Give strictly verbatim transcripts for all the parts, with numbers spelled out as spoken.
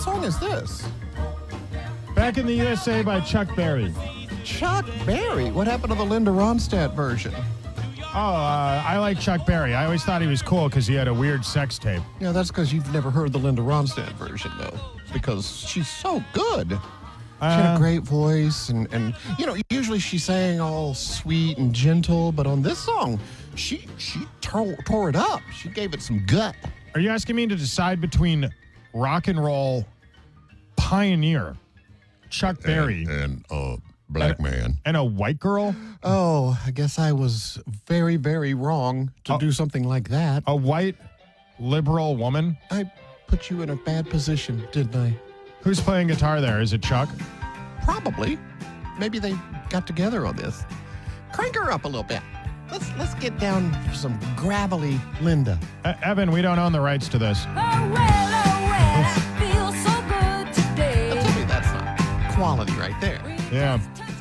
song is this? Back in the U S A by Chuck Berry. Chuck Berry. What happened to the Linda Ronstadt version? Oh, uh, I like Chuck Berry. I always thought he was cool because he had a weird sex tape. Yeah, that's because you've never heard the Linda Ronstadt version, though, because she's so good. She had Uh, a great voice, and, and you know, usually she sang all sweet and gentle, but on this song, she she tore, tore it up. She gave it some gut. Are you asking me to decide between rock and roll pioneer Chuck Berry And, and uh, black man. and a white girl? Oh, I guess I was very, very wrong to Oh. do something like that. A white liberal woman? I put you in a bad position, didn't I? Who's playing guitar there? Is it Chuck? Probably. Maybe they got together on this. Crank her up a little bit. Let's let's get down for some gravelly Linda. E- Evan, we don't own the rights to this. Oh, well, oh, well, I feel so good today. Now, tell me that's not quality right there. Yeah.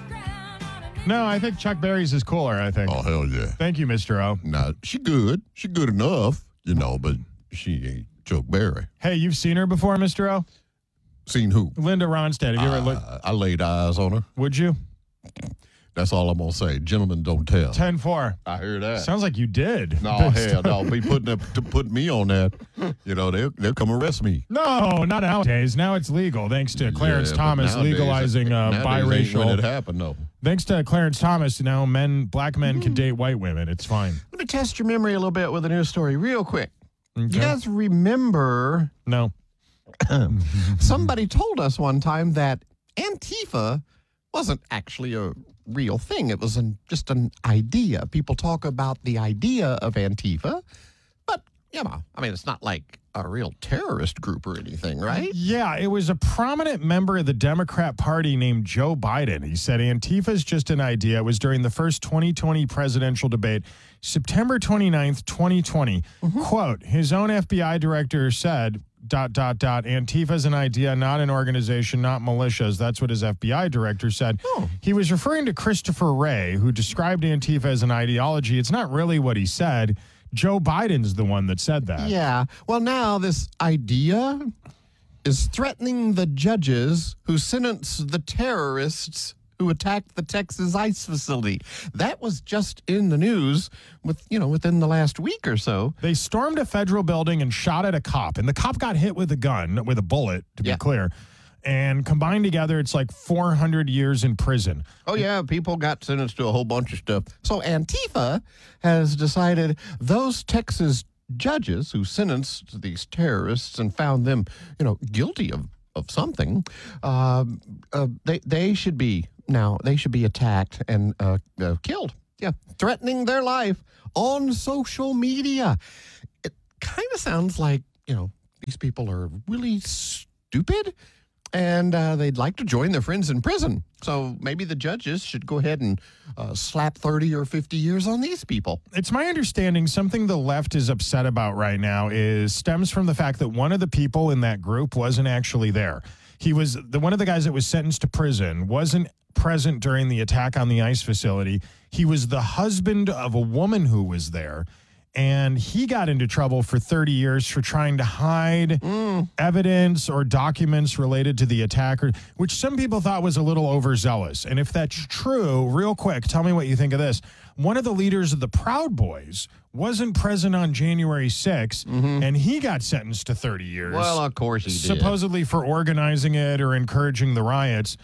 No, I think Chuck Berry's is cooler, I think. Oh, hell yeah. Thank you, Mister O. Now, she good. She good enough, you know, but she ain't Chuck Berry. Hey, you've seen her before, Mister O? Seen who? Linda Ronstadt. Have you ever looked? I, I laid eyes on her. Would you? That's all I'm going to say. Gentlemen, don't tell. ten four. I hear that. Sounds like you did. No, hell no. Be putting up, to put me on that. You know, they'll, they'll come arrest me. No, not nowadays. Now it's legal, thanks to Clarence Yeah, but Thomas nowadays- legalizing uh, nowadays ain't when it biracial. happened, no. Thanks to Clarence Thomas, now men, black men can date white women. It's fine. Let me test your memory a little bit with a news story real quick. Okay. You guys remember No. somebody told us one time that Antifa wasn't actually a real thing. It was an, just an idea. People talk about the idea of Antifa, but, you know, I mean, it's not like a real terrorist group or anything, right? Yeah, it was a prominent member of the Democrat Party named Joe Biden. He said Antifa is just an idea. It was during the first twenty twenty presidential debate, September twenty-ninth, twenty twenty. Quote, his own F B I director said, dot, dot, dot, Antifa is an idea, not an organization, not militias. That's what his F B I director said. Oh. He was referring to Christopher Wray, who described Antifa as an ideology. It's not really what he said. Joe Biden's the one that said that. Yeah. Well, now this idea is threatening the judges who sentenced the terrorists who attacked the Texas ICE facility. That was just in the news with, you know, within the last week or so. They stormed a federal building and shot at a cop, and the cop got hit with a gun, with a bullet, to be Yeah. clear. And combined together, it's like four hundred years in prison. Oh, yeah, people got sentenced to a whole bunch of stuff. So Antifa has decided those Texas judges who sentenced these terrorists and found them, you know, guilty of, of something, uh, uh, they, they should be, now, they should be attacked and uh, uh, killed. Yeah, threatening their life on social media. It kind of sounds like, you know, these people are really stupid. And uh, they'd like to join their friends in prison. So maybe the judges should go ahead and uh, slap thirty or fifty years on these people. It's my understanding something the left is upset about right now is stems from the fact that one of the people in that group wasn't actually there. He was the one of the guys that was sentenced to prison wasn't present during the attack on the ICE facility. He was the husband of a woman who was there. And he got into trouble for thirty years for trying to hide Mm. evidence or documents related to the attacker, which some people thought was a little overzealous. And if that's true, real quick, tell me what you think of this. One of the leaders of the Proud Boys wasn't present on January sixth, and he got sentenced to thirty years. Mm-hmm. Well, of course he did. Supposedly for organizing it or encouraging the riots.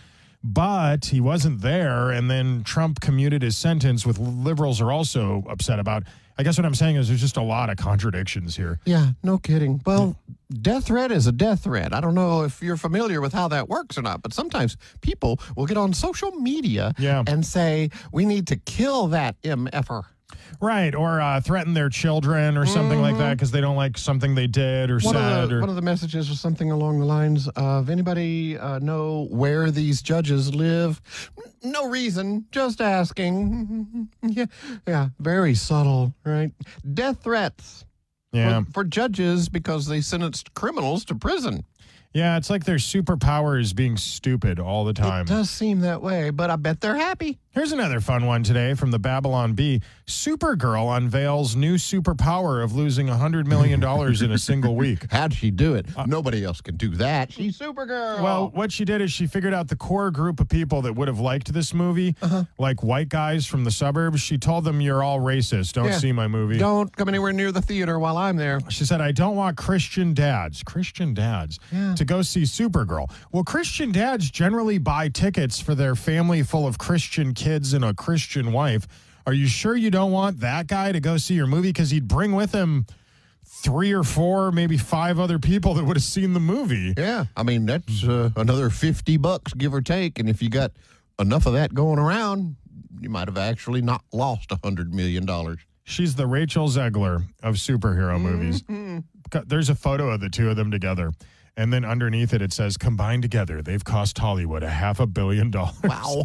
But he wasn't there, and then Trump commuted his sentence, which liberals are also upset about. I guess what I'm saying is there's just a lot of contradictions here. Yeah, no kidding. Well, death threat is a death threat. I don't know if you're familiar with how that works or not, but sometimes people will get on social media Yeah. and say, we need to kill that M F R. Right, or uh, threaten their children or something like that because they don't like something they did or One said. of, the, or one of the messages was something along the lines of, anybody uh, know where these judges live? No reason, just asking. yeah, yeah, very subtle, right? Death threats yeah. for, for judges because they sentenced criminals to prison. Yeah, it's like their superpower is being stupid all the time. It does seem that way, but I bet they're happy. Here's another fun one today from the Babylon Bee. Supergirl unveils new superpower of losing one hundred million dollars in a single week. How'd she do it? Nobody else can do that. She's Supergirl. Well, what she did is she figured out the core group of people that would have liked this movie, uh-huh. like white guys from the suburbs. She told them, you're all racist. Don't Yeah. see my movie. Don't come anywhere near the theater while I'm there. She said, I don't want Christian dads, Christian dads, Yeah. to go see Supergirl. Well, Christian dads generally buy tickets for their family full of Christian kids and a Christian wife. Are you sure you don't want that guy to go see your movie? Because he'd bring with him three or four, maybe five other people that would have seen the movie. Yeah, I mean, that's uh, another fifty bucks, give or take. And if you got enough of that going around, you might have actually not lost one hundred million dollars. She's the Rachel Zegler of superhero movies. Mm-hmm. There's a photo of the two of them together. And then underneath it, it says, combined together, they've cost Hollywood a half a billion dollars. Wow.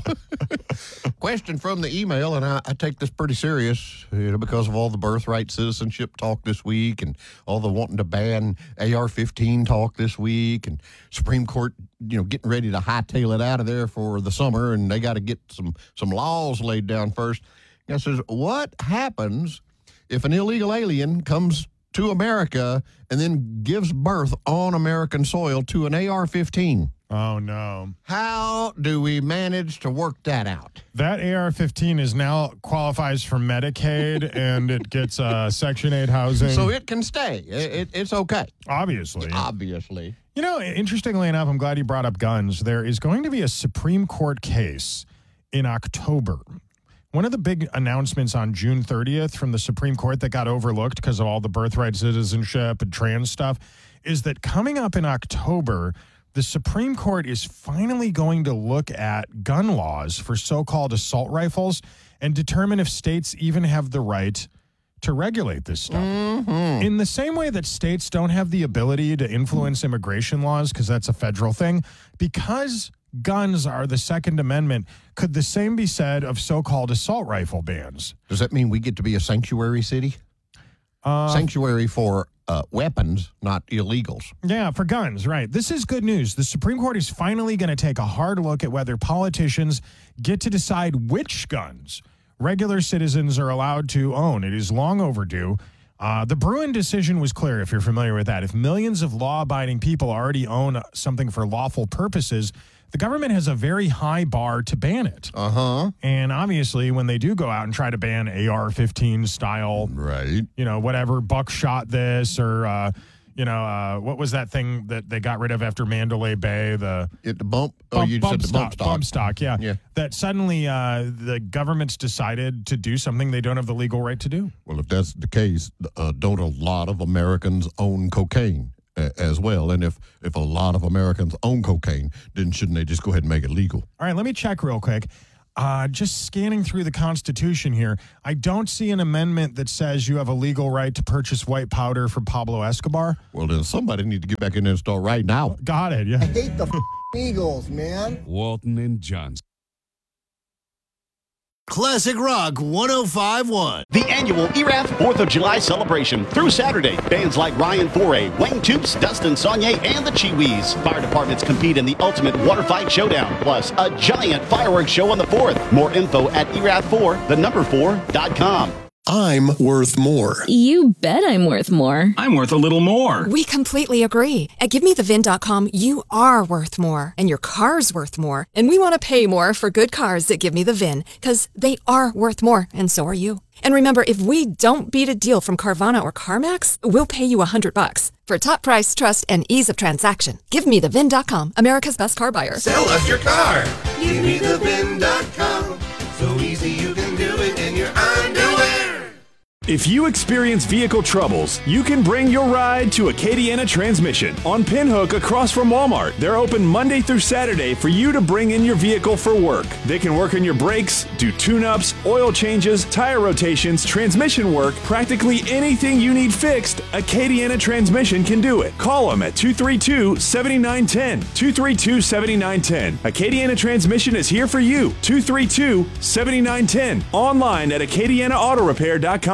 Question from the email, and I, I take this pretty serious, you know, because of all the birthright citizenship talk this week and all the wanting to ban A R fifteen talk this week and Supreme Court, you know, getting ready to hightail it out of there for the summer, and they got to get some, some laws laid down first. It says, what happens if an illegal alien comes to America and then gives birth on American soil to an A R fifteen? Oh, no. How do we manage to work that out? That A R fifteen is now qualifies for Medicaid and it gets uh, Section eight housing. So it can stay. It, it, it's okay. Obviously. Obviously. You know, interestingly enough, I'm glad you brought up guns. There is going to be a Supreme Court case in October. One of the big announcements on June thirtieth from the Supreme Court that got overlooked because of all the birthright citizenship and trans stuff is that coming up in October, the Supreme Court is finally going to look at gun laws for so-called assault rifles and determine if states even have the right to regulate this stuff. Mm-hmm. In the same way that states don't have the ability to influence immigration laws because that's a federal thing, because guns are the Second Amendment, could the same be said of so-called assault rifle bans? Does that mean we get to be a sanctuary city? Uh, Sanctuary for uh, weapons, not illegals. Yeah, for guns, right. This is good news. The Supreme Court is finally going to take a hard look at whether politicians get to decide which guns regular citizens are allowed to own. It is long overdue. Uh, the Bruin decision was clear, if you're familiar with that. If millions of law-abiding people already own something for lawful purposes, the government has a very high bar to ban it. Uh-huh. And obviously, when they do go out and try to ban A R fifteen style, Right. you know, whatever, buckshot this or, uh, you know, uh, what was that thing that they got rid of after Mandalay Bay? The It, the bump, oh, bump, you bump said the bump stock, stock. bump stock, yeah. Yeah. That suddenly uh, the government's decided to do something they don't have the legal right to do. Well, if that's the case, uh, don't a lot of Americans own cocaine uh, as well? And if, if a lot of Americans own cocaine, then shouldn't they just go ahead and make it legal? All right, let me check real quick. Uh, just scanning through the Constitution here, I don't see an amendment that says you have a legal right to purchase white powder from Pablo Escobar. Well, then somebody need to get back in there and start right now. Got it, yeah. hate the Eagles, man. Walton and Johnson. Classic Rock one oh five point one. The annual E R A F fourth of July celebration through Saturday. Bands like Ryan Foray, Wayne Toops, Dustin Saunier, and the Chiwis. Fire departments compete in the ultimate water fight showdown. Plus, a giant fireworks show on the fourth. More info at E R A F four, the number four, dot com. I'm worth more. You bet I'm worth more. I'm worth a little more. We completely agree. At Give Me The Vin dot com, you are worth more, and your car's worth more. And we want to pay more for good cars that Give Me The Vin, because they are worth more, and so are you. And remember, if we don't beat a deal from Carvana or CarMax, we'll pay you a hundred bucks. For top price, trust, and ease of transaction, Give Me The Vin dot com, America's best car buyer. Sell us your car. Give Me The Vin dot com. So easy you can do it in your underwear. If you experience vehicle troubles, you can bring your ride to Acadiana Transmission on Pinhook across from Walmart. They're open Monday through Saturday for you to bring in your vehicle for work. They can work on your brakes, do tune-ups, oil changes, tire rotations, transmission work, practically anything you need fixed, Acadiana Transmission can do it. Call them at two three two, seven nine one zero, two three two, seven nine one zero. Acadiana Transmission is here for you, two three two, seven nine one zero. Online at Acadiana Auto Repair dot com.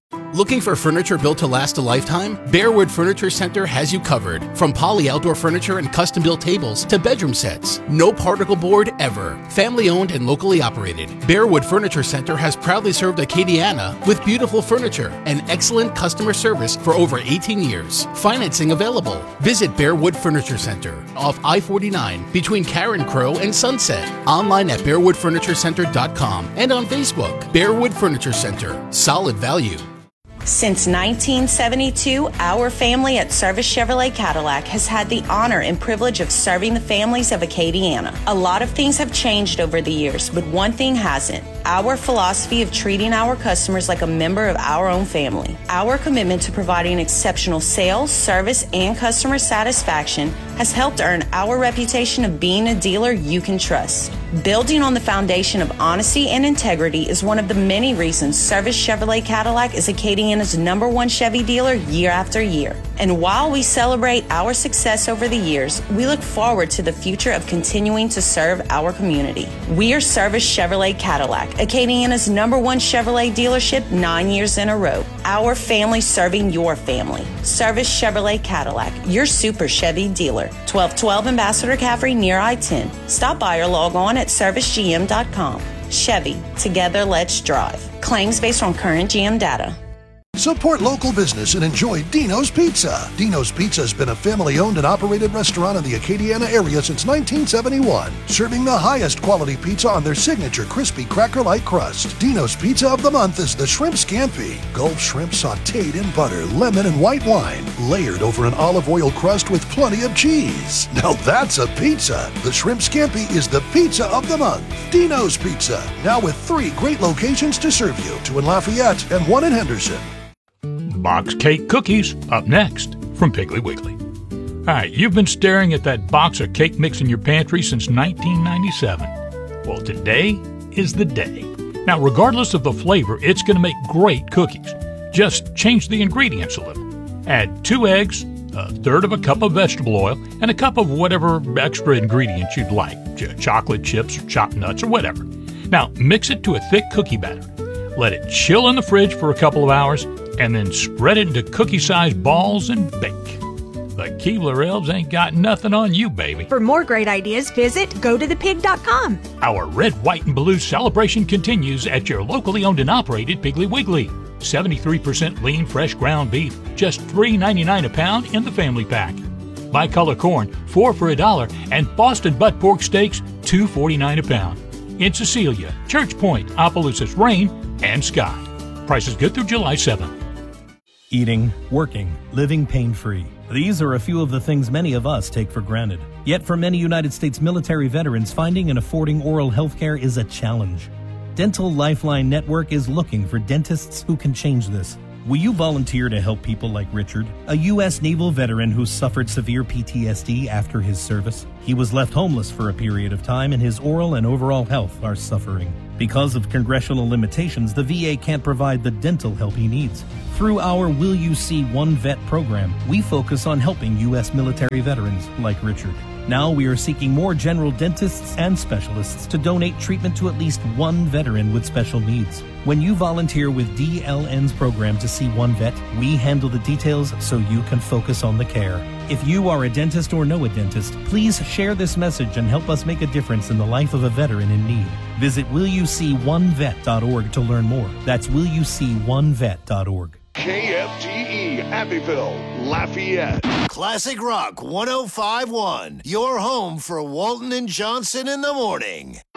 Looking for furniture built to last a lifetime? Bearwood Furniture Center has you covered. From poly outdoor furniture and custom-built tables to bedroom sets. No particle board ever. Family-owned and locally operated. Bearwood Furniture Center has proudly served Acadiana with beautiful furniture and excellent customer service for over eighteen years. Financing available. Visit Bearwood Furniture Center off I forty-nine between Karen Crow and Sunset. Online at bearwood furniture center dot com and on Facebook. Bearwood Furniture Center. Solid value. Since nineteen seventy-two, our family at Service Chevrolet Cadillac has had the honor and privilege of serving the families of Acadiana. A lot of things have changed over the years, but one thing hasn't. Our philosophy of treating our customers like a member of our own family. Our commitment to providing exceptional sales, service, and customer satisfaction has helped earn our reputation of being a dealer you can trust. Building on the foundation of honesty and integrity is one of the many reasons Service Chevrolet Cadillac is Acadiana's number one Chevy dealer year after year. And while we celebrate our success over the years, we look forward to the future of continuing to serve our community. We are Service Chevrolet Cadillac, Acadiana's number one Chevrolet dealership nine years in a row. Our family serving your family. Service Chevrolet Cadillac, your super Chevy dealer. twelve twelve Ambassador Caffrey near I ten. Stop by or log on at service g m dot com. Chevy, together let's drive. Claims based on current G M data. Support local business and enjoy Dino's Pizza. Dino's Pizza has been a family-owned and operated restaurant in the Acadiana area since nineteen seventy-one, serving the highest quality pizza on their signature crispy cracker-like crust. Dino's Pizza of the month is the Shrimp Scampi. Gulf shrimp sautéed in butter, lemon, and white wine, layered over an olive oil crust with plenty of cheese. Now that's a pizza. The Shrimp Scampi is the pizza of the month. Dino's Pizza, now with three great locations to serve you, two in Lafayette and one in Henderson. Box cake cookies up next from Piggly Wiggly. All right, you've been staring at that box of cake mix in your pantry since nineteen ninety-seven. Well, today is the day. Now, regardless of the flavor, it's going to make great cookies. Just change the ingredients a little. Add two eggs, a third of a cup of vegetable oil, and a cup of whatever extra ingredients you'd like, ch- chocolate chips or chopped nuts or whatever. Now, mix it to a thick cookie batter. Let it chill in the fridge for a couple of hours, and then spread it into cookie-sized balls and bake. The Keebler Elves ain't got nothing on you, baby. For more great ideas, visit go to the pig dot com. Our red, white, and blue celebration continues at your locally owned and operated Piggly Wiggly. seventy-three percent lean, fresh ground beef, just three ninety-nine a pound in the family pack. Bicolor corn, four for a dollar, and Boston butt pork steaks, two forty-nine a pound. In Cecilia, Church Point, Opelousas, Rain, and Scott. Prices good through July seventh. Eating, working, living pain-free. These are a few of the things many of us take for granted. Yet for many United States military veterans, finding and affording oral health care is a challenge. Dental Lifeline Network is looking for dentists who can change this. Will you volunteer to help people like Richard, a U S naval veteran who suffered severe P T S D after his service? He was left homeless for a period of time, and his oral and overall health are suffering. Because of congressional limitations, the V A can't provide the dental help he needs. Through our Will You See One Vet program, we focus on helping U S military veterans like Richard. Now we are seeking more general dentists and specialists to donate treatment to at least one veteran with special needs. When you volunteer with D L N's program to see one vet, we handle the details so you can focus on the care. If you are a dentist or know a dentist, please share this message and help us make a difference in the life of a veteran in need. Visit will you see one vet dot org to learn more. That's will you see one vet dot org. K F G E, Abbeville, Lafayette. Classic Rock one oh five point one. Your home for Walton and Johnson in the morning.